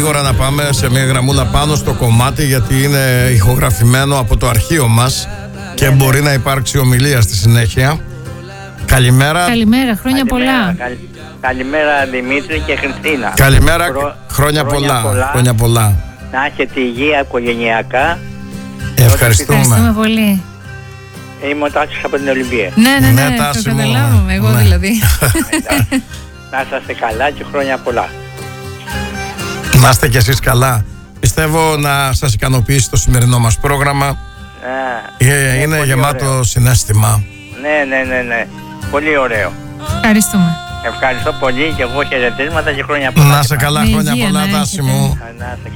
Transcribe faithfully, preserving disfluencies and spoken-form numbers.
γρήγορα να πάμε σε μια γραμμούλα πάνω στο κομμάτι, γιατί είναι ηχογραφημένο από το αρχείο μας και ναι, μπορεί ναι. να υπάρξει ομιλία στη συνέχεια. Καλημέρα. Καλημέρα, χρόνια Καλημέρα, πολλά. καλ... Καλημέρα Δημήτρη και Χριστίνα. Καλημέρα, Χρο... χρόνια, χρόνια, πολλά. πολλά. χρόνια πολλά. Να έχετε υγεία οικογενειακά. Ευχαριστούμε. Ευχαριστούμε πολύ. Είμαι ο Τάσος από την Ολυμπία. Ναι, ναι, ναι, Ναι, το Τάση μου. καταλάβαμε, εγώ Ναι. δηλαδή. Να είσαστε καλά και χρόνια πολλά. Να είστε κι εσείς καλά. Πιστεύω να σας ικανοποιήσει το σημερινό μας πρόγραμμα. Ναι, Ε, ναι, είναι πολύ γεμάτο ωραίο. συναίσθημα. Ναι, ναι, ναι, ναι. Πολύ ωραίο. Ευχαριστούμε. Ευχαριστώ πολύ και εγώ χαιρετίσματα και χρόνια πολλά. Να είσαι καλά, Με χρόνια υγεία πολλά, να Τάση έχετε. μου. Να είστε